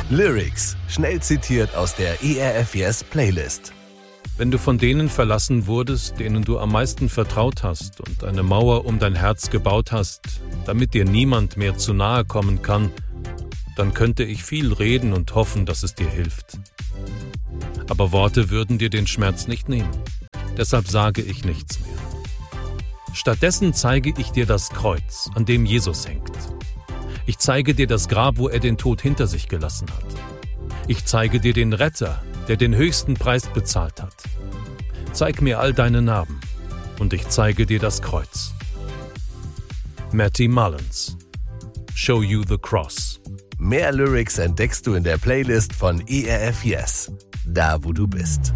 Lyrics, schnell zitiert aus der ERF Yes Playlist. Wenn du von denen verlassen wurdest, denen du am meisten vertraut hast und eine Mauer um dein Herz gebaut hast, damit dir niemand mehr zu nahe kommen kann, dann könnte ich viel reden und hoffen, dass es dir hilft. Aber Worte würden dir den Schmerz nicht nehmen. Deshalb sage ich nichts mehr. Stattdessen zeige ich dir das Kreuz, an dem Jesus hängt. Ich zeige dir das Grab, wo er den Tod hinter sich gelassen hat. Ich zeige dir den Retter, der den höchsten Preis bezahlt hat. Zeig mir all deine Narben und ich zeige dir das Kreuz. Matty Mullins. Show you the cross. Mehr Lyrics entdeckst du in der Playlist von ERF Yes, da wo du bist.